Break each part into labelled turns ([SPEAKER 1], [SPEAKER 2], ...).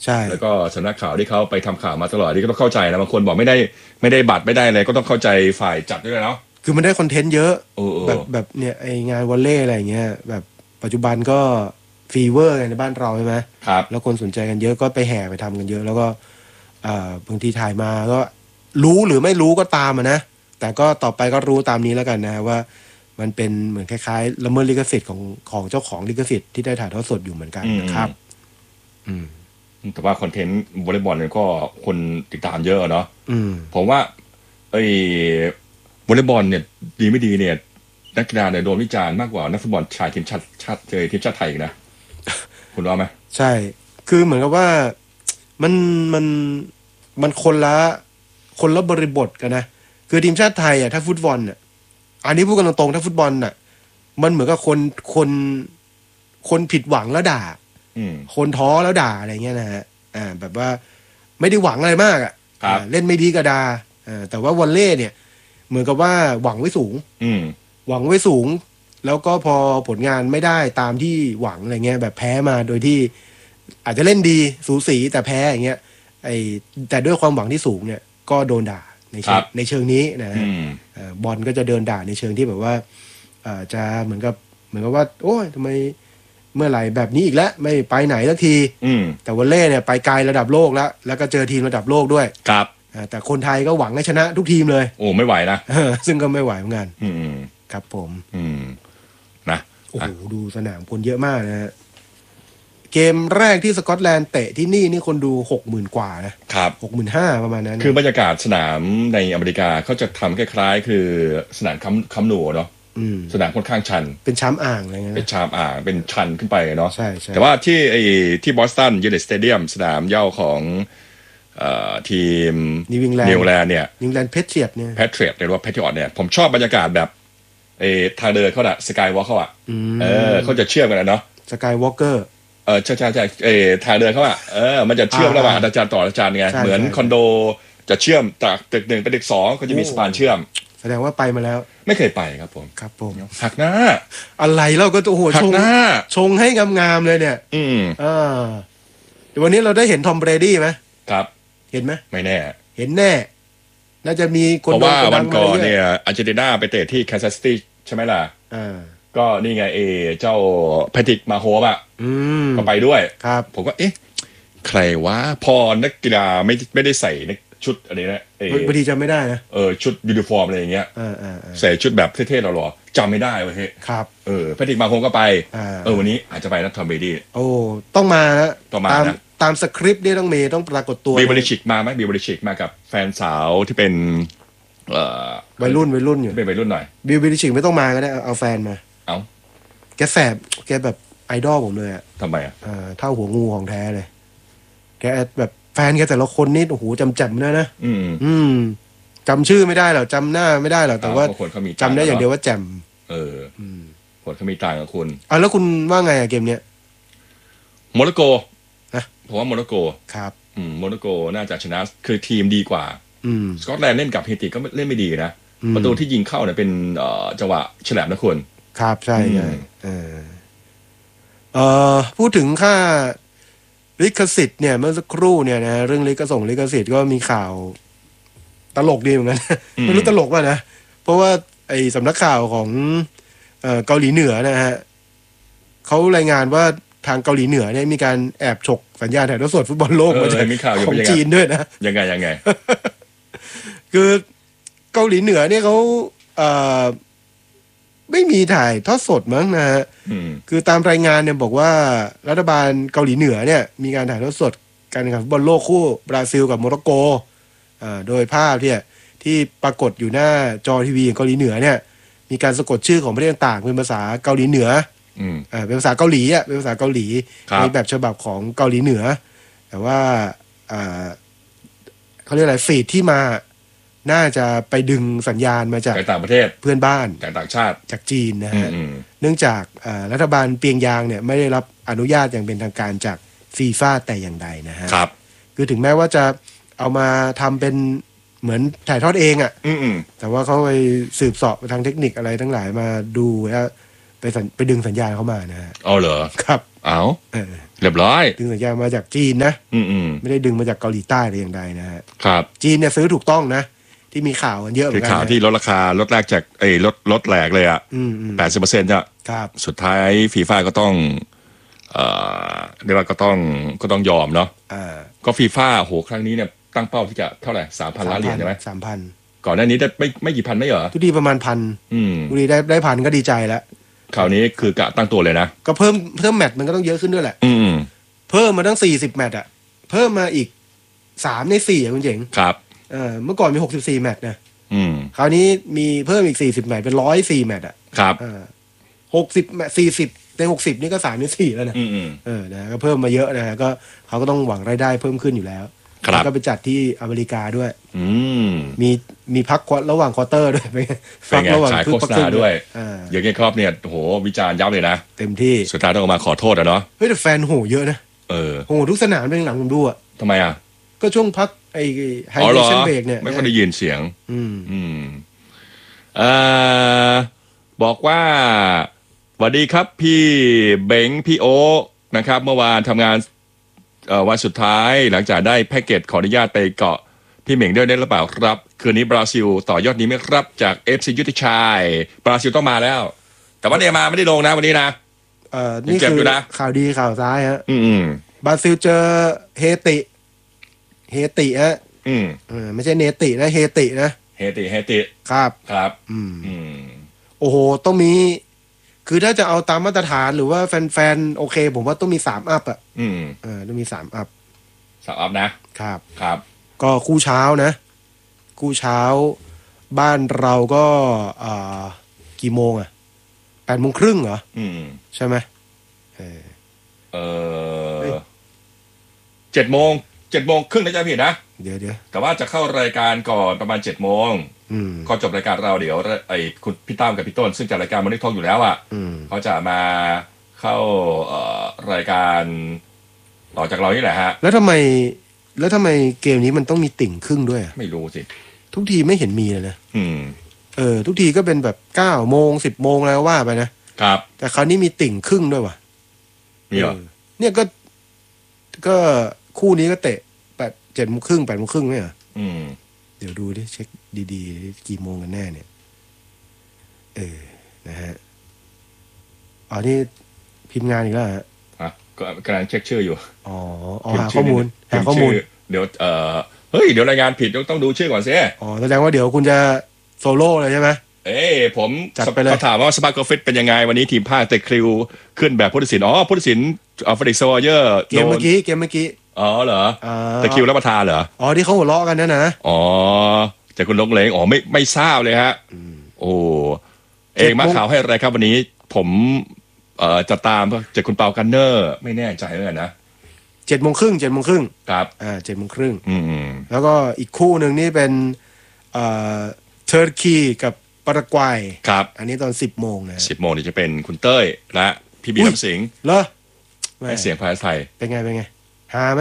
[SPEAKER 1] ใช่
[SPEAKER 2] แล้วก็สำนักข่าวที่เขาไปทำข่าวมาตลอดนี่ก็ต้องเข้าใจนะบางคนบอกไม่ได้บัตรไม่ได้อะไรก็ต้องเข้าใจฝ่ายจัดด้วยเนาะ
[SPEAKER 1] คือมันได้คอนเทนต์เยอะ
[SPEAKER 2] แ
[SPEAKER 1] แบบเนี่ยไองานวอลเล่อะไรเงี้ยแบบปัจจุบันก็ฟีเวอร์ในบ้านเราใช่ไหม
[SPEAKER 2] ครับ
[SPEAKER 1] แล้วคนสนใจกันเยอะก็ไปแห่ไปทำกันเยอะแล้วก็บางทีถ่ายมาก็รู้หรือไม่รู้ก็ตามนะแต่ก็ต่อไปก็รู้ตามนี้แล้วกันนะว่ามันเป็นเหมือนคล้ายๆละเมิดลิขสิทธิ์ของเจ้าของลิขสิทธิ์ที่ได้ถ่ายทอดสดอยู่เหมือนกันนะครับ
[SPEAKER 2] แต่ว่าคอนเทนต์วอลเลย์บอลเนี่ยก็คนติดตามเยอะเนาะผมว่าวอลเลย์บอลเนี่ยดีไม่ดีเนี่ยนักกีฬาเนี่ยโดนวิจารณ์มากกว่านักฟุตบอลชายทีมชาติไทยนะคุณว่าไหม
[SPEAKER 1] ใช่คือเหมือนกับว่ามันคนละบริบทกันนะคือทีมชาติไทยอ่ะถ้าฟุตบอลอ่ะอันนี้พูดกันตรงๆถ้าฟุตบอลอ่ะมันเหมือนกับคนผิดหวังแล้วด่าคนท้อแล้วด่าอะไรเงี้ยนะฮะแบบว่าไม่ได้หวังอะไรมากอ่ะเล่นไม่ดีก็ด่าแต่ว่าวอลเล่เนี่ยเหมือนกับว่าหวังไว้สูงหวังไว้สูงแล้วก็พอผลงานไม่ได้ตามที่หวังอะไรเงี้ยแบบแพ้มาโดยที่อาจจะเล่นดีสูสีแต่แพ้อย่างเงี้ยแต่ด้วยความหวังที่สูงเนี่ยก็โดนด่าในเชิงนี้นะฮะบอลก็จะเดินด่าในเชิงที่แบบว่าจะเหมือนกับว่าโอ้ยทำไมเมื่อไหร่แบบนี้อีกแล้วไม่ไปไหนสักทีแต่วอลเล่เนี่ยไปไกลระดับโลกแล้วก็เจอทีมระดับโลกด้วย
[SPEAKER 2] ครับ
[SPEAKER 1] แต่คนไทยก็หวังให้ชนะทุกทีมเลย
[SPEAKER 2] โอ้ไม่ไหวนะ
[SPEAKER 1] ซึ่งก็ไม่ไหวเหมือนกันครับผม
[SPEAKER 2] นะ
[SPEAKER 1] โอ้โหดูสนามคนเยอะมากนะฮะเกมแรกที่สกอตแลนด์เตะที่นี่คนดู 60,000 กว่านะครับ 65,000 ประมาณนั้น
[SPEAKER 2] คือบรรยากาศสนามในอเมริกาเขาจะทำคล้ายๆคือสนามคัมนูเนาะสนามค่อนข้างชัน
[SPEAKER 1] เป็นช้ำอ่างอะไรเงี้ย
[SPEAKER 2] เป็นชามอ่างเป็นชันขึ้นไปเนาะ
[SPEAKER 1] ใช่
[SPEAKER 2] แต่ว่าที่บอสตันยูไนเต็ดสเตเดียมสนามเหย้าของทีม
[SPEAKER 1] นิวอิงแลนด์
[SPEAKER 2] เนี่ย
[SPEAKER 1] นิวอิงแลนด์เพทริอตเนี่ย
[SPEAKER 2] หรือว่าเพทริอตเนี่ยผมชอบบรรยากาศแบบทางเดินเขาอะสกายวอล์กเขาอะเขาจะเชื่อมกันเนาะ
[SPEAKER 1] สกายวอล์กเกอร์
[SPEAKER 2] ใช่ทางเดินเขาอะมันจะเชื่อมระหว่างอาจารย์ต่ออาจารย์ไงเหมือนคอนโดจะเชื่อมจากตึก1ไปตึก2ก็จะมีสะพานเชื่อม
[SPEAKER 1] แสดงว่าไปมาแล้ว
[SPEAKER 2] ไม่เคยไปครับผมหักหน้า
[SPEAKER 1] อะไรเราก็โอ้โหชงให้งามๆเลยเนี่ยเดี๋ยววันนี้เราได้เห็นทอมเบรดี้ไหม
[SPEAKER 2] ครับ
[SPEAKER 1] เห็นไหม
[SPEAKER 2] ไม่แน่
[SPEAKER 1] เห็นแน่น่าจะมีคน
[SPEAKER 2] เพราะว่าวันก่อนเนี่ยอาร์เจนตินาไปเตะที่แคนซัสซิตี้ใช่ไหมล่ะก็นี่ไงเจ้าแพทริกมาโฮมก็ไปด้วย
[SPEAKER 1] ครับ
[SPEAKER 2] ผมก็ใครวะพอนักกีฬาไม่ได้ใส่ชุดอะไรนะ
[SPEAKER 1] บางทีจำไม่ได้นะ
[SPEAKER 2] ชุดยูนิฟอร์มอะไรอย่างเงี้ยใส่ชุดแบบเท่ๆหล่อๆจำไม่ได้เว้ย
[SPEAKER 1] ครับ
[SPEAKER 2] แพทริกมาโฮมก็ไปวันนี้อาจจะไปนะทอมเบรดี้
[SPEAKER 1] โอ้ต้องมานะ
[SPEAKER 2] นะ
[SPEAKER 1] ตามสคริปต์เนี่ยต้องปรากฏตัว
[SPEAKER 2] บิลบริชิกมาไหมบิลบริชิกมากับแฟนสาวที่เป็น
[SPEAKER 1] วัยรุ่นอยู่
[SPEAKER 2] เป็นวัยรุ่นหน่อย
[SPEAKER 1] บิลบริชิกไม่ต้องมาก็ได้เอาแฟนมาแกแสบแกแบบไอดอลผมเลยอะ
[SPEAKER 2] ทำไม
[SPEAKER 1] เท่าหัวงูของแท้เลยแกแบบแฟนแกแต่ละคนนี่โอ้โหจำแจ่มเลยนะจำชื่อไม่ได้หรอกจำหน้าไม่ได้หรอกแต่ว่าจำได้อย่างเดียวว่าแจ่ม
[SPEAKER 2] คนเขามีต่างกับคุณ
[SPEAKER 1] แล้วคุณว่าไงเกมเนี้ย
[SPEAKER 2] โมร็อกโกผมว่าโมร็อกโก
[SPEAKER 1] ครับ
[SPEAKER 2] โมร็อกโกน่าจะชนะคือทีมดีกว่าสกอตแลนด์เล่นกับเฮติก็เล่นไม่ดีนะประตูที่ยิงเข้าเนี่ยเป็นจังหวะฉลับนะคุณ
[SPEAKER 1] ครับใช่พูดถึงค่าลิขสิทธิ์เนี่ยเมื่อสักครู่เนี่ยนะเรื่องลิขสิทธิ์ก็มีข่าวตลกดีเหมือนกันไม่รู้ตลกป่ะนะเพราะว่าไอ้สำนักข่าวของเกาหลีเหนือนะฮะเขารายงานว่าทางเกาหลีเหนือเนี่ยมีการแอบฉกสัญญาณถ่ายทอดสดฟุตบอลโลกมาจากของจีนด้วยนะ
[SPEAKER 2] ยังไง
[SPEAKER 1] คือเกาหลีเหนือเนี่ยเขาไม่มีถ่ายทอดสดมั้งนะฮะคือตามรายงานเนี่ยบอกว่ารัฐบาลเกาหลีเหนือเนี่ยมีการถ่ายทอดสดการแข่งขันฟุตบอลโลกคู่บราซิลกับโมร็อกโกโดยภาพที่ปรากฏอยู่หน้าจอทีวีของเกาหลีเหนือเนี่ยมีการสะกดชื่อของประเทศต่างเป็นภาษาเกาหลีเหนือเป็นภาษาเกาหลีเป็นภาษาเกาหลีในแบบฉบับของเกาหลีเหนือแต่ว่าเขาเรียกอะไรฟีดที่มาน่าจะไปดึงสัญญาณมาจาก
[SPEAKER 2] ต่างประเทศ
[SPEAKER 1] เพื่อนบ้าน
[SPEAKER 2] จากต่างชาติ
[SPEAKER 1] จากจีนนะฮะเนื่องจากรัฐบาลเปียงยางเนี่ยไม่ได้รับอนุญาตอย่างเป็นทางการจากฟีฟ่าแต่อย่างใดนะฮะคือถึงแม้ว่าจะเอามาทำเป็นเหมือนถ่ายทอดเองแต่ว่าเขาไปสืบเสาะทางเทคนิคอะไรทั้งหลายมาดูแล้วไปดึงสัญญาณเข้ามานะฮะ
[SPEAKER 2] เหรอ
[SPEAKER 1] ครับ
[SPEAKER 2] เอา
[SPEAKER 1] เออ
[SPEAKER 2] เรียบร้อย
[SPEAKER 1] ดึงสัญญามาจากจีนนะ
[SPEAKER 2] อืม
[SPEAKER 1] ไม่ได้ดึงมาจากเกาหลีใต้หรืออย่างใดนะฮะ
[SPEAKER 2] ครับ
[SPEAKER 1] จีนเนี่ยซื้อถูกต้องนะ ที่มีข่าวกันเยอะเหมื
[SPEAKER 2] คือ
[SPEAKER 1] อนกัน
[SPEAKER 2] ข่าว
[SPEAKER 1] นะ
[SPEAKER 2] ที่ลดราคาลดแรกจากลดแหลกเลยอ่ะ 80%อ่ะ
[SPEAKER 1] ครับ
[SPEAKER 2] สุดท้ายฟีฟ่าก็ต้องเรียกว่าก็ต้องยอมเนาะ ก็ฟีฟ่าโหครั้งนี้เนี่ยตั้งเป้าที่จะเท่าไหร่ 3,000 ล้านเหรียญใช่ไหม
[SPEAKER 1] 3,000
[SPEAKER 2] ก่อนหน้านี้ได้ไม่กี่พันไม่เหรอ
[SPEAKER 1] ทุกทีประมาณ 1,000 ทุกทีได้พันก็ดีใจแล้ว
[SPEAKER 2] คราวนี้คือกะตั้งตัวเลยนะ
[SPEAKER 1] ก็เพิ่มแมตช์มันก็ต้องเยอะขึ้นด้วยแหละ เพิ่มมาตั้ง40แมตช์อะเพิ่มมาอีก3 ใน 4อ่ะคุณเจ๋ง
[SPEAKER 2] ครับ
[SPEAKER 1] เมื่อก่อนมี64แมตช์นะคราวนี้มีเพิ่มอีก40แมตช์เป็น104แมตช์อ่ะ
[SPEAKER 2] ครับ
[SPEAKER 1] 60แมตช์40ใน60นี่ก็3 ใน 4แล้วนะนะก็เพิ่มมาเยอะนะฮะก็เขาก็ต้องหวังรายได้เพิ่มขึ้นอยู่แล้วแล้วก็ไปจัดที่อเมริกาด้วยมีพักระหว่างควอเตอร์ด้วย
[SPEAKER 2] เป็นไงขายโฆษณาด้วยอย่างเงี้ยครับเนี่ยโหวิจารณ์ยับเลยนะ
[SPEAKER 1] เต็มที่
[SPEAKER 2] สุดท้ายต้องออกมาขอโทษอะเนาะ
[SPEAKER 1] เฮ้ยแต่แฟนโหเยอะนะโหทุกสนามเป็นหลังผมดูอะ
[SPEAKER 2] ทำไมอะ
[SPEAKER 1] ก็ช่วงพักไฮเดรชั่นเบรกเนี่ย
[SPEAKER 2] ไม่ค่อยได้ยินเสียงบอกว่าสวัสดีครับพี่เบงพี่โอนะครับเมื่อวานทำงานวันสุดท้ายหลังจากได้แพ็กเกจขออนุญาตไปเกาะพี่เหม่งด้วยได้หรือเปล่าครับคืนนี้บราซิลต่อยอดนี้ไหมครับจากเอฟซียุทธชัยบราซิลต้องมาแล้ว แต่ว่าเนย์มาร์ไม่ได้ลงนะวันนี้นะ
[SPEAKER 1] นี่คือข่าวดีข่าวร้ายฮะบราซิลเจอเฮติฮะไม่ใช่เนตินะเฮตินะ
[SPEAKER 2] เฮติครับ
[SPEAKER 1] โอ้โหต้องมีคือถ้าจะเอาตามมาตรฐานหรือว่าแฟนโอเคผมว่าต้องมี3 อัพอ่ะต้องมี3 อัพ
[SPEAKER 2] 3 อัพนะครับ
[SPEAKER 1] ก็คู่เช้านะคู่เช้าบ้านเราก็กี่โมงอ่ะ8:30เหรอใช่ไหม
[SPEAKER 2] 7:30นะจ๊ะพี่นะ
[SPEAKER 1] เดี๋ยว
[SPEAKER 2] แต่ว่าจะเข้ารายการก่อนประมาณ7:00ก็จบรายการเราเดี๋ยวคุณพี่ตั้มกับพี่ต้นซึ่งจัดรายการมันได้ทองอยู่แล้วอ่ะเขาจะมาเข้ารายการต่อจากเรานี่แหละฮะ
[SPEAKER 1] แล้วทำไมเกมนี้มันต้องมีติ่งครึ่งด้วย
[SPEAKER 2] ไม่รู้สิ
[SPEAKER 1] ทุกทีไม่เห็นมีเลยนะทุกทีก็เป็นแบบ9:00 10:00แล้วว่าไปนะครับแต่คราวนี้มีติ่งครึ่งด้วยว่ะ
[SPEAKER 2] มีเหรอ
[SPEAKER 1] เนี่ยก็คู่นี้ก็เตะ7:30 8:30ไม่เหรอเดี๋ยวดูดิเช็คดีๆกี่โมงกันแน่เนี่ยนะฮะนี่พิมพ์งานอีกแล้วฮะ
[SPEAKER 2] ก็กำลังเช็คชื่ออยู่
[SPEAKER 1] หาข้อมูล
[SPEAKER 2] เดี๋ยวเฮ้ยเดี๋ยวรายงานผิดต้องดูชื่อก่อนสิ
[SPEAKER 1] แสดงว่าเดี๋ยวคุณจะโซโล่เลยใช่ไหม
[SPEAKER 2] ผมเขาถามว่าสปาร์กฟิตเป็นยังไงวันนี้ทีมภาคเตะคริวขึ้นแบบผู้ตัดสินผู้ตัดสินเฟลิกซ์ โซเยอร์
[SPEAKER 1] เกมเมื่อกี้
[SPEAKER 2] เหรอตะคิวรับประทานเหรอ
[SPEAKER 1] ที่เขาหัวเราะกันนะ
[SPEAKER 2] แต่คุณลงเลงไม่ทราบเลยฮะเองมาข่าวให้อะไรครับวันนี้ผมจะตามจากคุณเปากันเนอร์ไม่แน่ใจเหมือนกันนะ
[SPEAKER 1] 7:30
[SPEAKER 2] ครับ
[SPEAKER 1] 7:30แล้วก็อีกคู่หนึ่งนี่เป็นเทอร์กีกับปารากวัย
[SPEAKER 2] ครับ
[SPEAKER 1] อันนี้ตอน10:00นะ
[SPEAKER 2] 10:00นี่จะเป็นคุณเต้ยและพี่บีน้ำสิงห์
[SPEAKER 1] เหรอ
[SPEAKER 2] ให้เสียงภาษาไทย
[SPEAKER 1] เป็นไงหาไหม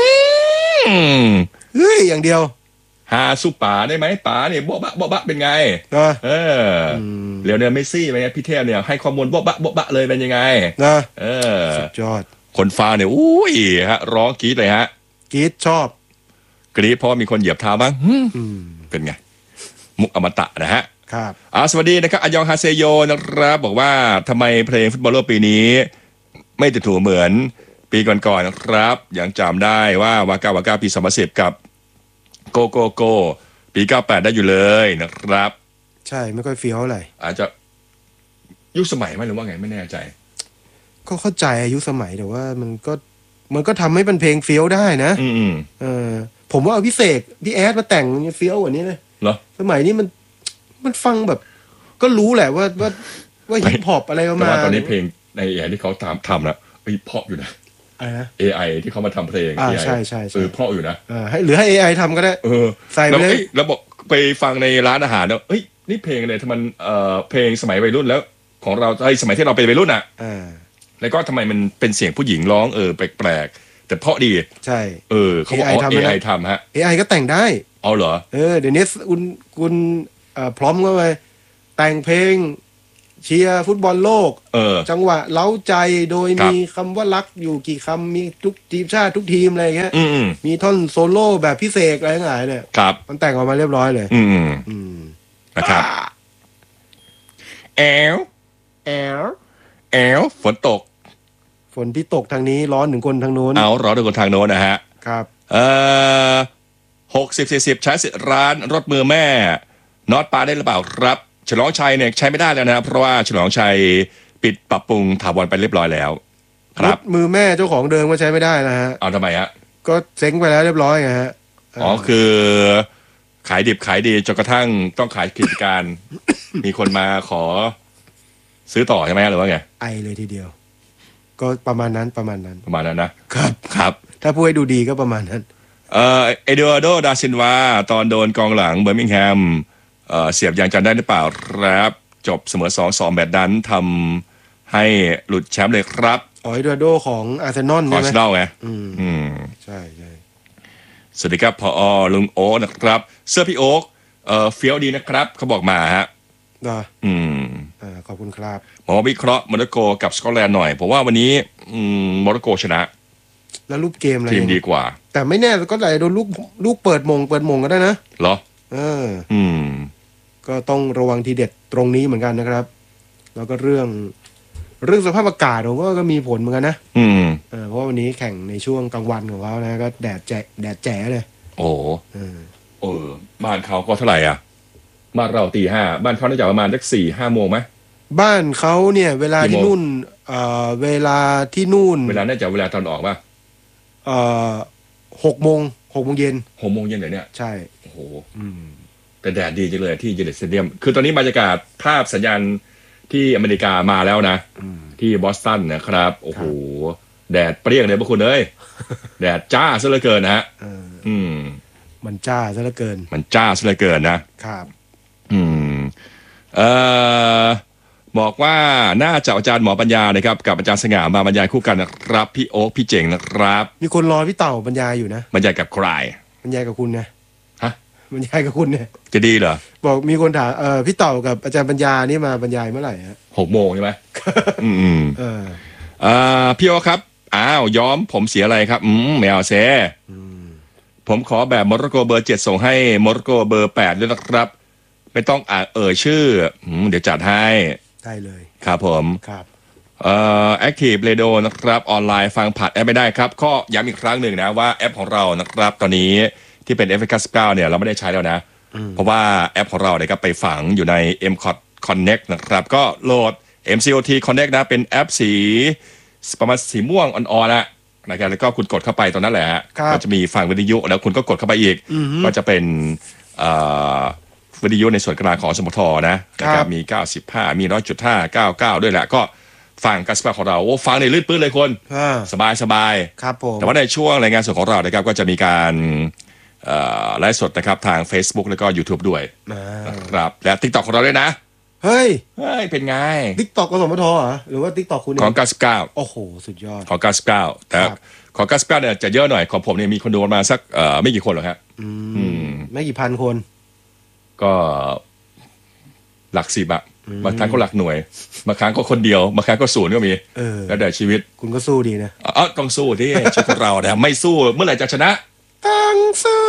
[SPEAKER 1] เฮ้ยอย่างเดียว
[SPEAKER 2] หาสู้ป๋าได้ไหมป๋าเนี่ยโบ๊ะบะเป็นไงเดี๋ยวเนี่ยเมสซี่ไปพี่เทพเนี่ยให้ข้อมูลโบ๊ะบะเลยเป็นยังไง
[SPEAKER 1] สุดยอด
[SPEAKER 2] คนฟังเนี่ยอุ้ยฮะร้องกรี๊ดเลยฮะ
[SPEAKER 1] กรี๊ดชอบ
[SPEAKER 2] กรี๊ดเพราะมีคนเหยียบเท้าบ้างเป็นไงมุกอมตะนะฮะ
[SPEAKER 1] ครับ
[SPEAKER 2] สวัสดีนะครับอันยองฮาเซโยนะครับบอกว่าทำไมเพลงฟุตบอลโลกปีนี้ไม่ติดหูเหมือนปีก่อนๆนะครับยังจำได้ว่าวากาวาปี2010กับโกปี98ได้อยู่เลยนะครับ
[SPEAKER 1] ใช่ไม่ค่อยเฟี้ยวอะไร
[SPEAKER 2] อาจจะยุคสมัยไหมหรือว่าไงไม่แน่ใจ
[SPEAKER 1] ก็เข้าใจอายุสมัยแต่ว่ามันก็ทำให้เป็นเพลงเฟี้ยวได้นะผมว่าพี่เสกพี่แอดมาแต่งเฟี้ยวกว่านี้เลย
[SPEAKER 2] เหรอ
[SPEAKER 1] สมัยนี้มันฟังแบบก็รู้แหละว่าฮิปฮอปอะไรประมาณ
[SPEAKER 2] แต่ว่าตอนนี้เพลงในAIที่เขาทำแล้วเพราะอยู่นะAI ที่เขามาทำเพลง
[SPEAKER 1] ใช่
[SPEAKER 2] เพราะอยู่นะ
[SPEAKER 1] หรือให้ AI ทำก็ได้ใส่ไปเลย
[SPEAKER 2] แล้วบอกไปฟังในร้านอาหารแล้วนี่เพลงอะไรทำไมเพลงสมัยวัยรุ่นแล้วของเราสมัยที่เราเป็นวัยรุ่นอ่ะแล้วก็ทำไมมันเป็นเสียงผู้หญิงร้องแปลกๆแต่เพราะดี
[SPEAKER 1] ใช่
[SPEAKER 2] เขาบอกAI ทำฮะ
[SPEAKER 1] AI ก็แต่งได้
[SPEAKER 2] เอาเหรอ
[SPEAKER 1] เดี๋ยวนี้คุณพร้อมก็ไปแต่งเพลงเชียร์ฟุตบอลโลก จังหวะเล้าใจโดยมีคำว่ารักอยู่กี่คำมีทุกทีมชาติทุกทีมอะไรเงี้ยมีท่อนโซโล่แบบพิเศษอะไรทั้งหลายเนี่ยมันแต่งออกมาเรียบร้อยเลย
[SPEAKER 2] นะครับแอลฝนตก
[SPEAKER 1] ฝนที่ตกทางนี้ร้อนถึงคนทางโน้น
[SPEAKER 2] ร้อนถึงคนทางโน้นนะฮะ
[SPEAKER 1] ครับ
[SPEAKER 2] 60-40ใช้สิทธิ์ร้านรถมือแม่น็อตปาได้หรือเปล่าครับฉลองชัยเนี่ยใช้ไม่ได้แล้วนะเพราะว่าฉลองชัยปิดปรับปรุงถาวรไปเรียบร้อยแล้วครับ
[SPEAKER 1] มือแม่เจ้าของเดิมก็ใช้ไม่ได้นะฮะ
[SPEAKER 2] เอาทำไมฮะ
[SPEAKER 1] ก็เซ็งไปแล้วเรียบร้อยไงฮะ
[SPEAKER 2] คือขายดิบขายดีจนกระทั่งต้องขายกิจการ มีคนมาขอซื้อต่อใช่ไหมหรือว่าไง
[SPEAKER 1] ไอเลยทีเดียวก็ประมาณนั้น
[SPEAKER 2] นะครับ
[SPEAKER 1] ถ้าพูดให้ดูดีก็ประมาณนั้น
[SPEAKER 2] เอเดโอโดดาซินวาตอนโดนกองหลังเบอร์มิงแฮมเสียบยังจำได้หรือเปล่าครับจบเสมอ 2-2 แมตช์นั้นทำให้หลุดแชมป์เลยครับ
[SPEAKER 1] เอเดโอโดของอาร์เซนอลใช่ไหม
[SPEAKER 2] อาร์เซนอลไง
[SPEAKER 1] ใช่
[SPEAKER 2] สวัสดีครับพอลุงโอ๊นะครับเสื้อพี่โอ๊กเฟี้ยวดีนะครับเขาบอกมาฮะ
[SPEAKER 1] ขอบคุณครับ
[SPEAKER 2] หมอวิเคราะห์โมร็อกโกกับสกอตแลนด์หน่อยผมว่าวันนี้โมร็อกโกชนะ
[SPEAKER 1] แล้วรูปเกมอะไร
[SPEAKER 2] ทีมดีกว่า
[SPEAKER 1] แต่ไม่แน่ก็ไหลโดนลูกเปิดมงก็ได้นะ
[SPEAKER 2] เหรอ
[SPEAKER 1] ก็ต้องระวังทีเด็ดตรงนี้เหมือนกันนะครับแล้วก็เรื่องสภาพอากาศผมก็มีผลเหมือนกันนะเพราะวันนี้แข่งในช่วงกลางวันของเขานะก็แดดแจ๋เลย
[SPEAKER 2] โอ้บ้านเขาก็เท่าไหร่อ่ะบ้านเราตี 5บ้านเขาน่าจะประมาณสัก 4-5 โมงไหม
[SPEAKER 1] บ้านเขาเนี่ยเวลาที่นู่นเวลาที่นู่น
[SPEAKER 2] เวลาน่าจะเวลาตอนออกป่ะ
[SPEAKER 1] 6 โมงเย็น
[SPEAKER 2] 6 โมงเย็นเหรอเนี่ย
[SPEAKER 1] ใช่
[SPEAKER 2] โอ้โหแต่แดดดีจังเลยที่เจเนตสเตเดียมคือตอนนี้บรรยากาศภาพสัญญาณที่อเมริกามาแล้วนะที่บอสตันนะครับโอ้โหแดดเปรี้ยงเลยพวกคุณเอ้ยแดดจ้าซะเหลือเกินนะฮะ
[SPEAKER 1] มันจ้าซะเหลือเกิน
[SPEAKER 2] นะครับบอกว่าน่าจะอาจารย์หมอปัญญานะครับกับอาจารย์สง่ามาบรรยายคู่กันนะครับพี่โอ๊คพี่เจ๋งนะครับ
[SPEAKER 1] มีคนรอพี่เต่าบรรยายอยู่นะ
[SPEAKER 2] บรรยายกับใคร
[SPEAKER 1] บรรยายกับคุณนะ
[SPEAKER 2] ฮะ
[SPEAKER 1] บรรยายกับคุณเนี่ย
[SPEAKER 2] จะดีเหรอ
[SPEAKER 1] บอกมีคนถามพี่เต่ากับอาจารย์ปัญญานี่มาบรรยายเมื่อไหร่ฮะ
[SPEAKER 2] 6 โมงใช่ไหมพี่โอ๊คครับย้อมผมเสียอะไรครับไม่เอาเซ่ผมขอแบบโมร็อกโกเบอร์ 7ส่งให้โมร็อกโกเบอร์ 8ด้วยนะครับไม่ต้องชื่อเดี๋ยวจัดให้
[SPEAKER 1] ได้เลย
[SPEAKER 2] ครับผม
[SPEAKER 1] ครับ
[SPEAKER 2] Active Radio นะครับออนไลน์ฟังผ่านแอปไม่ได้ครับก็ย้ำอีกครั้งหนึ่งนะว่าแอปของเรานะครับตอนนี้ที่เป็น F99 เนี่ยเราไม่ได้ใช้แล้วนะเพราะว่าแอปของเราเนี่ยก็ไปฝังอยู่ใน MCOT Connect นะครับก็โหลด MCOT Connect นะเป็นแอปสีประมาณสีม่วงอ่อนๆนะครับแล้วก็คุณกดเข้าไปตรงนั้นแหละก็จะมีฟังวิทยุแล้วคุณก็กดเข้าไปอีกก็จะเป็นวิทยุในส่วนกลางของสมทนะครับมี95มี100.5 99ด้วยแหละก็ฟังกัสปาของเราโอ้ฟังในลื่นปื้นเลยคนสบาย
[SPEAKER 1] ครับผม
[SPEAKER 2] แต่ว่าในช่วงรายงานสดของเรานะครับก็จะมีการไลฟ์สดนะครับทาง Facebook แล้วก็ YouTube ด้วยนะครับและ TikTok ของเราด้วยนะ
[SPEAKER 1] เฮ้ย
[SPEAKER 2] เป็นไง
[SPEAKER 1] TikTok ของสมทเหรอหรือว่า TikTok คุณ
[SPEAKER 2] ของ99
[SPEAKER 1] โอ้โหสุดยอด
[SPEAKER 2] ของ99แต่ของ99เนี่ยจะเยอะหน่อยของผมเนี่ยมีคนดูประมาณสักไม่กี่คนหรอกครับ
[SPEAKER 1] ไม่กี่พันคน
[SPEAKER 2] ก็หลัก10บางครั้งก็หลักหน่วยบางครั้งก็คนเดียวบางครั้งก็0ก็มีแล้วแต่ชีวิต
[SPEAKER 1] คุณก็สู้ดีนะ
[SPEAKER 2] ต้องสู้ที่ชีวิตของเราเนี่ยไม่สู้เมื่อไหร่จะชนะ
[SPEAKER 1] ต้องสู้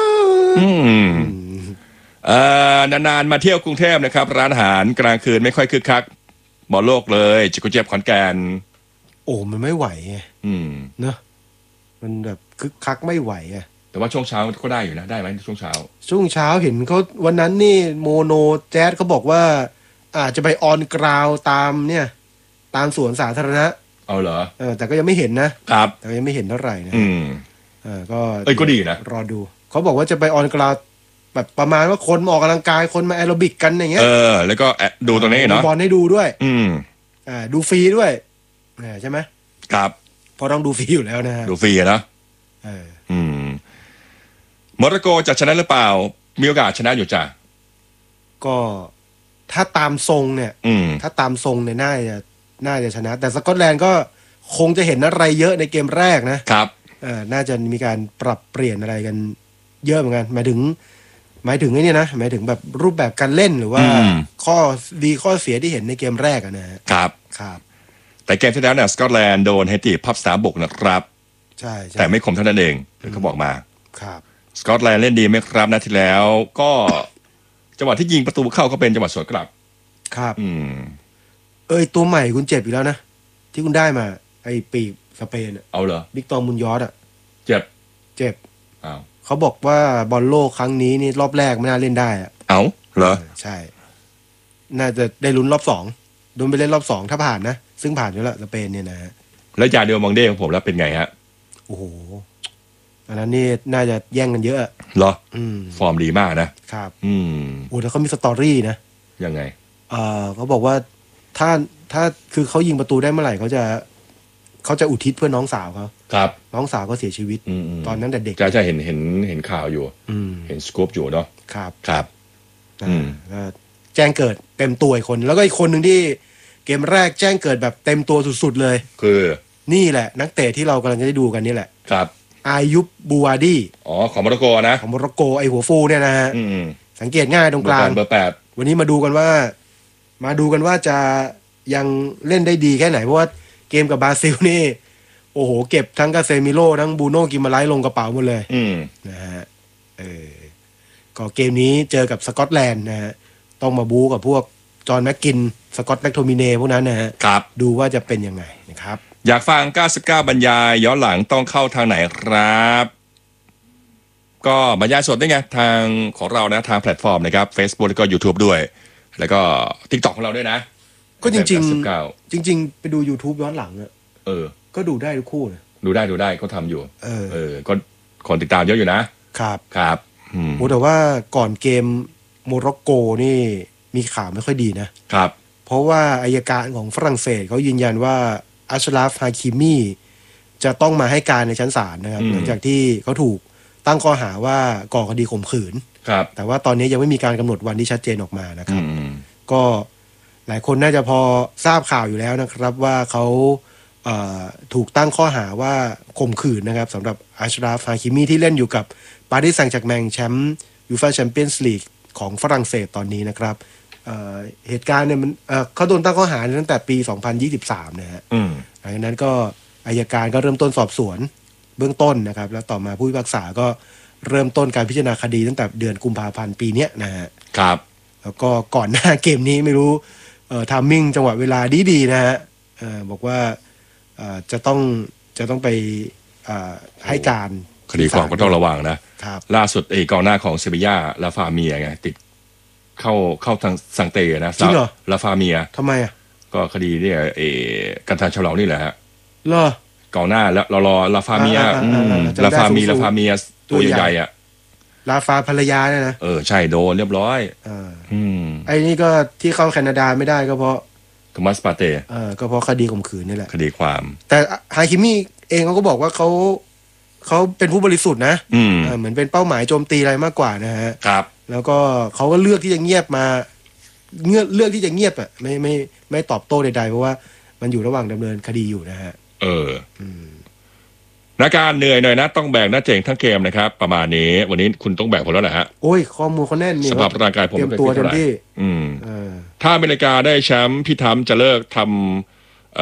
[SPEAKER 2] นานๆมาเที่ยวกรุงเทพนะครับร้านอาหารกลางคืนไม่ค่อยคึกคักบอลโลกเลยจิกุเจ็บขอนแก่น
[SPEAKER 1] โอ้มันไม่ไหวไงเนอะมันแบบคึกคักไม่ไหว
[SPEAKER 2] แต่ว่าช่วงเช้าก็ได้อยู่นะได้ไหมช่วงเช้า
[SPEAKER 1] เห็นเขาวันนั้นนี่โมโนแจ๊สเขาบอกว่าอาจจะไปออนกราวตามสวนสาธารณะ
[SPEAKER 2] เอาเหรอ
[SPEAKER 1] แต่ก็ยังไม่เห็นนะครับแต่ยังไม่เห็นเท่าไหร่นะ
[SPEAKER 2] ก็ดีนะ
[SPEAKER 1] รอดูเขาบอกว่าจะไปออนกราวแบบประมาณว่าคนมาออกกำลังกายคนมาแอโรบิกกันอย่างเงี้ย
[SPEAKER 2] แล้วก็ดูตรงนี้เนาะ
[SPEAKER 1] บอลให้ดูด้วยดูฟรีด้วยใช่ไหม
[SPEAKER 2] ครับ
[SPEAKER 1] เพราะต้องดูฟรีอยู่แล้วนะ
[SPEAKER 2] ดูฟรีนะโมร็อกโกจะชนะหรือเปล่ามีโอกาสชนะอยู่จ้ะ
[SPEAKER 1] ก็ถ้าตามทรงเนี่ยน่าจะชนะแต่สกอตแลนด์ก็คงจะเห็นอะไรเยอะในเกมแรกนะครับน่าจะมีการปรับเปลี่ยนอะไรกันเยอะเหมือนกันหมายถึงหมายถึงไอ้นี่นะหมายถึงแบบรูปแบบการเล่นหรือว่าข้อดีข้อเสียที่เห็นในเกมแรกอะนะครับครับ
[SPEAKER 2] แต่เกมที่แล้วเนี่ยสกอตแลนด์โดนเฮติพับสนามบุกนะครับ
[SPEAKER 1] ใช่
[SPEAKER 2] แต่ไม่คมเท่านั้นเองเขาบอกมา
[SPEAKER 1] ครับ
[SPEAKER 2] สกอตแลนด์เล่นดีไหมครับนัดที่แล้วก็จังหวะที่ยิงประตูเข้าก็เป็นจังหวะสวนกลับ
[SPEAKER 1] ครับตัวใหม่คุณเจ็บอีกแล้วนะที่คุณได้มาไอ้ปีกสเปน
[SPEAKER 2] เอาเหรอ
[SPEAKER 1] วิกตอร์มุนยอสอ่ะ
[SPEAKER 2] เจ็บ
[SPEAKER 1] อ้าวเขาบอกว่าบอลโลกครั้งนี้นี่รอบแรกไม่น่าเล่นได้อ่ะ
[SPEAKER 2] เอาเหรอ
[SPEAKER 1] ใช่น่าจะได้ลุ้นรอบ2โดนไปเล่นรอบ2ถ้าผ่านนะซึ่งผ่านอยู่แล้วสเปนเนี่ยนะ
[SPEAKER 2] แล้วยาเดียวมองเด้ของผมแล้วเป็นไงฮะ
[SPEAKER 1] โอ้โหอันนั้นนี่น่าจะแย่งกันเยอะ
[SPEAKER 2] เหรอฟอร์มดีมากนะครับ
[SPEAKER 1] โอ้แล้วเขามีสตอรี่นะ
[SPEAKER 2] ยังไง
[SPEAKER 1] เขาบอกว่าถ้าคือเขายิงประตูได้เมื่อไหร่เขาจะอุทิศเพื่อน้องสาวเขา
[SPEAKER 2] ครับ
[SPEAKER 1] น้องสาวก็เสียชีวิตตอนนั้นแต่เด็ก
[SPEAKER 2] ใช่เห็นข่าวอยู่เห็นสกู๊ปอยู่เนาะครับ
[SPEAKER 1] แจ้งเกิดเต็มตัวอีกคนแล้วก็อีกคนหนึ่งที่เกมแรกแจ้งเกิดแบบเต็มตัวสุดๆเลย
[SPEAKER 2] คือ
[SPEAKER 1] นี่แหละนักเตะที่เรากำลังจะได้ดูกันนี่แหละ
[SPEAKER 2] ครับ
[SPEAKER 1] อายุบบูวาดี
[SPEAKER 2] ของโมร็อกโกนะ
[SPEAKER 1] ของโมร็อกโกไอหัวฟูเนี่ยนะฮะสังเกตง่ายตรงกลาง
[SPEAKER 2] เบอร์8
[SPEAKER 1] วันนี้มาดูกันว่าจะยังเล่นได้ดีแค่ไหนเพราะว่าเกมกับบราซิลนี่โอ้โหเก็บทั้งกาเซมิโร่ทั้งบูโน่กิมาไลท์ลงกระเป๋าหมดเลยนะฮะก็เกมนี้เจอกับสกอตแลนด์นะฮะต้องมาบู๊กับพวกจอห์นแม็กกินสกอตแม็กโทมิเน่พวกนั้นนะฮะดูว่าจะเป็นยังไงนะครับ
[SPEAKER 2] อยากฟัง99บรรยายย้อนหลังต้องเข้าทางไหนครับก็บรรยายสดได้ไงทางของเรานะทางแพลตฟอร์มนะครับ Facebook แล้วก็ YouTube ด้วยแล้วก็ TikTok ของเราด้วยนะ
[SPEAKER 1] ก็จริงๆไปดู YouTube ย้อนหลังอ่ะก็ดูได้ทุกคู่นะ
[SPEAKER 2] ดูได้ก็ทำอยู่ก็คนติดตามเยอะอยู่นะครับ
[SPEAKER 1] โอ้แต่ว่าก่อนเกมโมร็อกโกนี่มีข่าวไม่ค่อยดีนะครับเพราะว่าอัยการของฝรั่งเศสเขายืนยันว่าอัชราฟ ฮาคิมีจะต้องมาให้การในชั้นศาลนะครับหลังจากที่เขาถูกตั้งข้อหาว่าก่อคดีข่มขืนแต่ว่าตอนนี้ยังไม่มีการกำหนดวันที่ชัดเจนออกมานะครับก็หลายคนน่าจะพอทราบข่าวอยู่แล้วนะครับว่าเขาถูกตั้งข้อหาว่าข่มขืนนะครับสำหรับอัชราฟ ฮาคิมีที่เล่นอยู่กับปารีสแซงต์แชร์กแมงแชมป์ยูฟ่าแชมเปี้ยนส์ลีกของฝรั่งเศสตอนนี้นะครับเหตุการณ์เนี่ยมันเขาโดนตั้งข้อหาตั้งแต่ปี 2023 นะฮะหลังจากนั้นก็อัยการก็เริ่มต้นสอบสวนเบื้องต้นนะครับแล้วต่อมาผู้พิพากษาก็เริ่มต้นการพิจารณาคดีตั้งแต่เดือนกุมภาพันธ์ปีนี้นะฮะ
[SPEAKER 2] ครับ
[SPEAKER 1] แล้วก็ก่อนหน้าเกมนี้ไม่รู้ทามมิ่งจังหวะเวลาดีๆนะฮะบอกว่าจะต้องไปให้การ
[SPEAKER 2] คดีความก็ต้องระวังนะล่าสุดกองหน้าของเซบีย่าลาฟาเมียไงติดเข้าทางสังเตนะ
[SPEAKER 1] จริงเหรอ
[SPEAKER 2] ลาฟาเมีย
[SPEAKER 1] ทำไมอ่ะ
[SPEAKER 2] ก็คดีเนี่ยการทางฉลองนี่แหละฮะ
[SPEAKER 1] เหร
[SPEAKER 2] อกองหน้าแล้วรอลาฟาเมียลาฟาเมียตัวใหญ่ๆอ่ะ
[SPEAKER 1] ลาฟาภรรยาเนี่ยนะ
[SPEAKER 2] ใช่โดนเรียบร้อย
[SPEAKER 1] ไอ้นี่ก็ที่เข้าแคนาดาไม่ได้ก็เพราะ
[SPEAKER 2] โทมัสปาเต้
[SPEAKER 1] ก็เพราะคดีข่มขืนนี่แหละ
[SPEAKER 2] คดีความ
[SPEAKER 1] แต่ฮาคิมิเองเขาก็บอกว่าเขาเป็นผู้บริสุทธิ์นะเหมือนเป็นเป้าหมายโจมตีอะไรมากกว่านะฮะ
[SPEAKER 2] ครับ
[SPEAKER 1] แล้วก็เขาก็เลือกที่จะเงียบมาเลือกที่จะเงียบอ่ะไม่ตอบโต้ใดๆเพราะว่ามันอยู่ระหว่างดำเนินคดีอยู่นะฮะ
[SPEAKER 2] นักการเหนื่อยหน่อยนะต้องแบกนะเจ๋งทั้งเกมนะครับประมาณนี้วันนี้คุณต้องแบกผมแล้วนะฮะ
[SPEAKER 1] โอ้ยข้อมูลเขาแน่นนี่
[SPEAKER 2] สภาพร่างกายผม
[SPEAKER 1] เตรียมตัวเต็มที่
[SPEAKER 2] ถ้าอเมริกาได้แชมป์พี่ทำจะเลิกทำ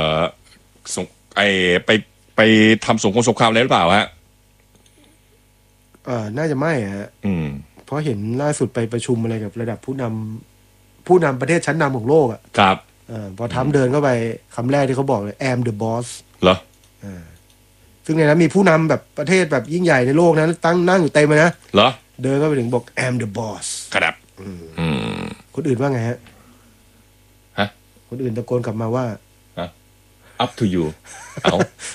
[SPEAKER 2] ไปทำสงครามอะไรหรือเปล่าฮะ
[SPEAKER 1] น่าจะไม่ฮะเพราะเห็นล่าสุดไปประชุมอะไรกับระดับผู้นำประเทศชั้นนำของโลกอ่ะ
[SPEAKER 2] ครับ
[SPEAKER 1] พอทำเดินเข้าไปคำแรกที่เขาบอกเลย am the boss
[SPEAKER 2] เหรอ
[SPEAKER 1] ซึ่งในนั้นมีผู้นำแบบประเทศแบบยิ่งใหญ่ในโลกนะนั่งอยู่เต็มเลยนะ
[SPEAKER 2] เหรอ
[SPEAKER 1] เดินเข้าไปถึงบอก am the boss
[SPEAKER 2] ครับ
[SPEAKER 1] คนอื่นว่าไงฮะคนอื่นตะโกนกลับมาว่า
[SPEAKER 2] up to you เอา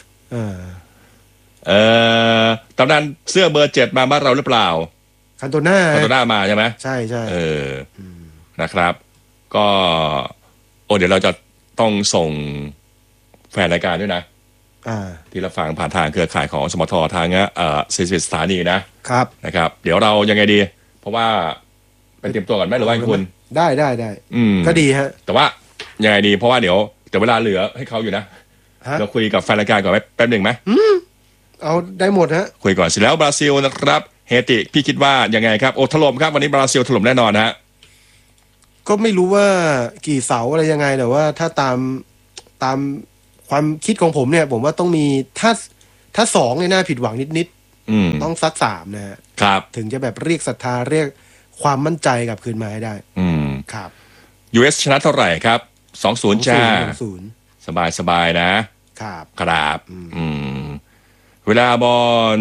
[SPEAKER 2] ตำนานเสื้อเบอร์7มาบ้านเราหรือเปล่า
[SPEAKER 1] คันโตน่า
[SPEAKER 2] มาใช่ไหม
[SPEAKER 1] ใช่
[SPEAKER 2] นะครับก็เดี๋ยวเราจะต้องส่งแฟนรายการด้วยนะที่เราฟังผ่านทางเครือข่ายของสมททาง40 สถานีนะครับเดี๋ยวเรายังไงดีเพราะว่าไปเตรียมตัวก่อนไหมหรือว่าคุณ
[SPEAKER 1] ได้ก็ดีฮะ
[SPEAKER 2] แต่ว่ายังไงดีเพราะว่าเดี๋ยวแต่เวลาเหลือให้เขาอยู่นะเราคุยกับแฟนรายการก่อนไหมแป๊บหนึ่งไหม
[SPEAKER 1] เอาได้หมดฮะ
[SPEAKER 2] คุยก่อนเสร็จแล้วบราซิลนะครับเฮติพี่คิดว่ายังไงครับโอ้ถล่มครับวันนี้บราซิลถล่มแน่นอนฮะ
[SPEAKER 1] ก็ไม่รู้ว่ากี่เสาอะไรยังไงแต่ว่าถ้าตามความคิดของผมเนี่ยผมว่าต้องมีถ้า2เนี่ยน่าผิดหวังนิดๆต้องสัก3นะฮะ
[SPEAKER 2] ครับ
[SPEAKER 1] ถึงจะแบบเรียกศรัทธาเรียกความมั่นใจกลับคืนมาให้ได้ครับ
[SPEAKER 2] US ชนะเท่าไหร่ครับ 2-0 จ้าสบายนะครับเวลาบอล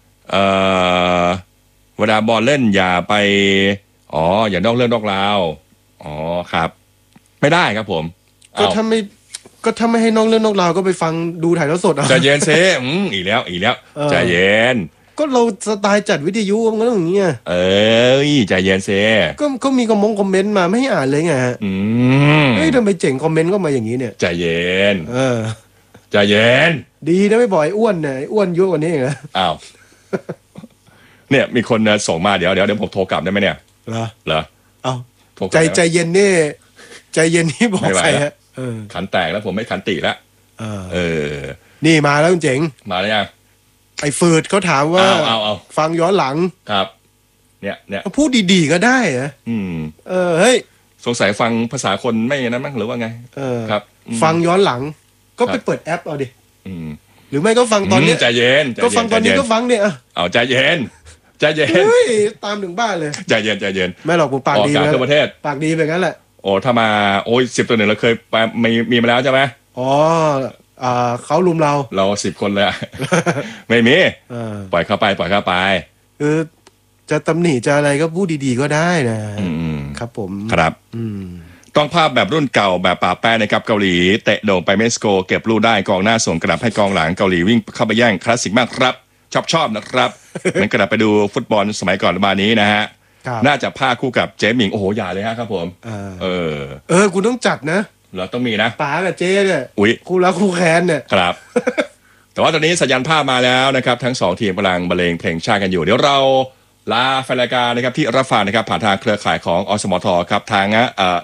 [SPEAKER 2] เล่นอย่าไปอย่านอกเรื่องนอกราวครับไม่ได้ครับผม
[SPEAKER 1] ก็ถ้าไม่ให้นอกเรื่องนอกราวก็ไปฟังดูถ่ายทอดสด
[SPEAKER 2] ใจเย็นเซ่อีกแล้วใจเย็น
[SPEAKER 1] ก็เราสไตล์จัดวิทยุมันก็ต้องอย่างเงี้ย
[SPEAKER 2] ใจเย็นเซ่
[SPEAKER 1] ก็มีคอมเมนต์มาไม่ให้อ่านเลยไงฮะทำไมเจ๋งคอมเมนต์ก็มาอย่างนี้เนี่ย
[SPEAKER 2] ใจเย็นใจเย็น
[SPEAKER 1] ดีนะไม่บ่อยอ้วนเนี่ยอ้วนเยอะกว่านี้อีกนะ
[SPEAKER 2] อ้าวเนี่ยมีคนส่งมาเดี๋ยวผมโทรกลับได้ไหมเนี่ยเหรอ
[SPEAKER 1] เอาใจเย็นนี่ใจเย็นนี่บอกใครฮะ
[SPEAKER 2] ขันแตกแล้วผมไม่ขันติแล้ว
[SPEAKER 1] นี่มาแล้วคุณเจ๋ง
[SPEAKER 2] มาแล้วยัง
[SPEAKER 1] ไอ้ฝืดเขาถามว่าฟังย้อนหลัง
[SPEAKER 2] ครับเนี่ย
[SPEAKER 1] พูดดีๆก็ได้เหรอเฮ้ย
[SPEAKER 2] สงสัยฟังภาษาคนไม่นั้นมั้งหรือว่าไงครับ
[SPEAKER 1] ฟังย้อนหลังก็ไปเปิดแอปเอาดิหรือไม่ก็ฟังตอนนี้
[SPEAKER 2] ใจเย็น
[SPEAKER 1] ก็ฟังตอนนี้ก็ฟังเนี่ย
[SPEAKER 2] เอาใจเย็น
[SPEAKER 1] ตามถึงบ้านเลย
[SPEAKER 2] ใจเย็น
[SPEAKER 1] ไม่หรอกผมปากดี
[SPEAKER 2] นะประเทศ
[SPEAKER 1] ปากดีแบบนั้นแหละ
[SPEAKER 2] ถ้ามา10 ตัวเราเคยไปมีมาแล้วใช่ไหม
[SPEAKER 1] เขาลุมเรา
[SPEAKER 2] 10 คนเลยไม่มีปล่อยเข้าไป
[SPEAKER 1] คือจะตำหนิจะอะไรก็พูดดีๆก็ได้นะครับผม
[SPEAKER 2] ครับต้องภาพแบบรุ่นเก่าแบบป่าแป้นะครับเกาหลีเตะโด่งไปเม็กซิโกเก็บลูกได้กองหน้าส่งกระดับให้กองหลังเกาหลีวิ่งเข้าไปแย่งคลาสสิกมากครับชอบนะครับเหมือนกระดับไปดูฟุตบอลสมัยก่อนประมาณนี้นะฮะน่าจะภาคคู่กับเจ๊หมิงโอ้โหอย่าเลยฮะครับผม
[SPEAKER 1] คุณต้องจัดนะ
[SPEAKER 2] เราต้องมีนะ
[SPEAKER 1] ป๋ากับเจ๊เนี่ยคู่รักคู่แค้นเนี่ย
[SPEAKER 2] ครับแต่ว่าตอนนี้สัญญาณภาพมาแล้วนะครับทั้ง2ทีมกำลังบรรเลงเพลงชาติกันอยู่เดี๋ยวเราลาแฟนรายการนะครับที่รับฟังนะครับผ่านทางเครือข่ายของอสมทครับทาง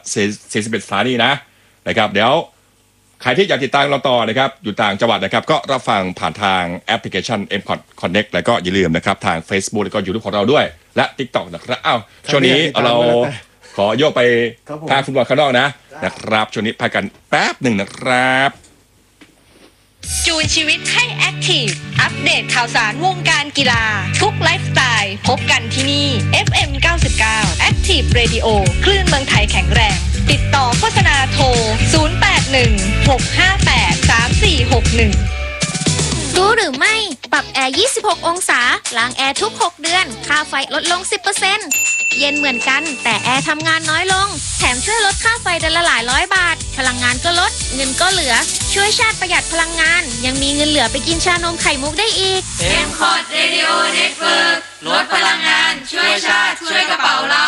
[SPEAKER 2] 41 สถานีนะครับเดี๋ยวใครที่อยากติดตามเราต่อนะครับอยู่ต่างจังหวัดนะครับก็รับฟังผ่านทางแอปพลิเคชัน M Connect แล้วก็อย่าลืมนะครับทาง Facebook แล้วก็ YouTube ของเราด้วยและ TikTok นะครับช่วงนี้เราขอโยกไปทางฟุตบอลข้างนอกนะครับช่วงนี้พักกันแป๊บหนึ่งนะครับ
[SPEAKER 3] จูนชีวิตให้แอคทีฟอัปเดตข่าวสารวงการกีฬาทุกไลฟ์สไตล์พบกันที่นี่ FM 99 Active Radio คลื่นเมืองไทยแข็งแรงติดต่อโฆษณาโทร 0816583461
[SPEAKER 4] รู้หรือไม่ปรับแอร์ 26 องศาล้างแอร์ทุก 6 เดือนค่าไฟลดลง 10% เย็นเหมือนกันแต่แอร์ทำงานน้อยลงแถมช่วยลดค่าไฟเดือนละหลายร้อยบาทพลังงานก็ลดเงินก็เหลือช่วยชาติประหยัดพลังงานยังมีเงินเหลือไปกินชานมไข่มุกได้อีก
[SPEAKER 3] M-Cod Radio Network ลดพลังงานช่วยชาติช่วยกระเป๋าเรา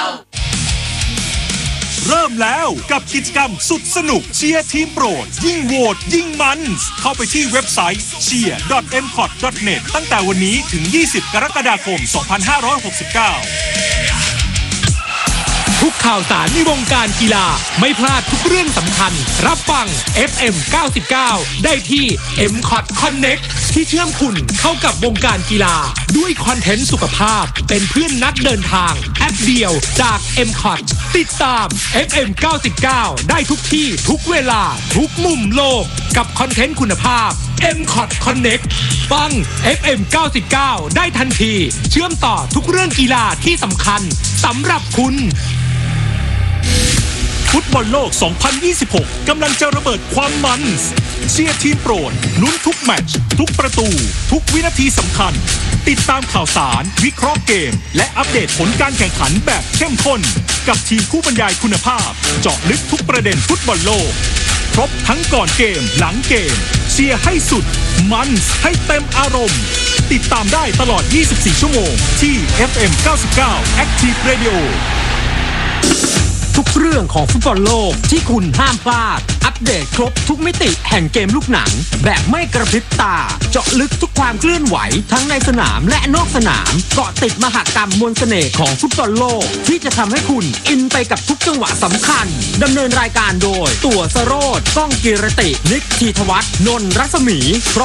[SPEAKER 5] เริ่มแล้วกับกิจกรรมสุดสนุกเชียร์ทีมโปรดยิ่งโหวตยิ่งมันเข้าไปที่เว็บไซต์ cheer.mcod.net ตั้งแต่วันนี้ถึง20 กรกฎาคม 2569
[SPEAKER 6] ทุกข่าวสารในวงการกีฬาไม่พลาดทุกเรื่องสำคัญรับฟัง FM 99ได้ที่ M-Cod Connect ที่เชื่อมคุณเข้ากับวงการกีฬาด้วยคอนเทนต์สุขภาพเป็นเพื่อนนักเดินทางแอปเดียวจาก M-Cod ติดตาม FM 99ได้ทุกที่ทุกเวลาทุกมุมโลกกับคอนเทนต์คุณภาพ M-Cod Connect ฟัง FM 99ได้ทันทีเชื่อมต่อทุกเรื่องกีฬาที่สำคัญสำหรับคุณ
[SPEAKER 5] ฟุตบอลโลก 2026 กำลังจะระเบิดความมันเชียร์ทีมโปรดลุ้นทุกแมตช์ทุกประตูทุกวินาทีสำคัญติดตามข่าวสารวิเคราะห์เกมและอัปเดตผลการแข่งขันแบบเข้มข้นกับทีมผู้บรรยายคุณภาพเจาะลึกทุกประเด็นฟุตบอลโลกครบทั้งก่อนเกมหลังเกมเชียร์ให้สุดมันให้เต็มอารมณ์ติดตามได้ตลอด 24 ชั่วโมงที่ FM 99 Active Radio
[SPEAKER 6] ทุกเรื่องของฟุตบอลโลกที่คุณห้ามพลาดอัปเดตครบทุกมิติแห่งเกมลูกหนังแบบไม่กระพริบตาเจาะลึกทุกความเคลื่อนไหวทั้งในสนามและนอกสนามเกาะติดมหกรรมมวลเสน่ห์ของฟุตบอลโลกที่จะทำให้คุณอินไปกับทุกจังหวะสำคัญดำเนินรายการโดยตั๋วสโรจน์ก้องกีรตินิกธีธวัฒน์นนท์รัศมี